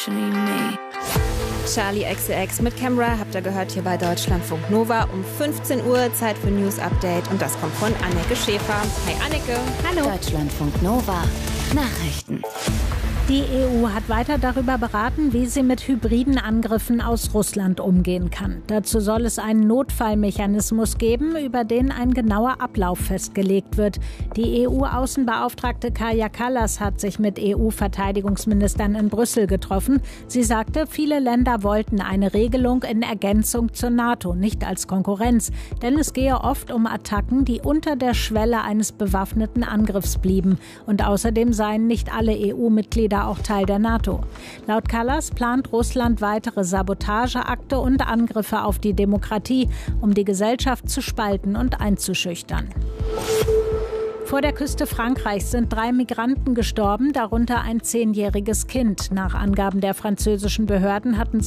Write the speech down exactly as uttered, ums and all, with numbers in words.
actually me. Charli X C X mit Camera habt ihr gehört hier bei Deutschlandfunk Nova um fünfzehn Uhr. Zeit für News Update und das kommt von Anneke Schäfer. Hi Anneke. Hallo. Deutschlandfunk Nova. Nachrichten. Die E U hat weiter darüber beraten, wie sie mit hybriden Angriffen aus Russland umgehen kann. Dazu soll es einen Notfallmechanismus geben, über den ein genauer Ablauf festgelegt wird. Die E U-Außenbeauftragte Kaja Kallas hat sich mit E U-Verteidigungsministern in Brüssel getroffen. Sie sagte, viele Länder wollten eine Regelung in Ergänzung zur NATO, nicht als Konkurrenz. Denn es gehe oft um Attacken, die unter der Schwelle eines bewaffneten Angriffs blieben. Und außerdem seien nicht alle E U-Mitglieder auch Teil der NATO. Laut Kallas plant Russland weitere Sabotageakte und Angriffe auf die Demokratie, um die Gesellschaft zu spalten und einzuschüchtern. Vor der Küste Frankreichs sind drei Migranten gestorben, darunter ein zehnjähriges Kind. Nach Angaben der französischen Behörden hatten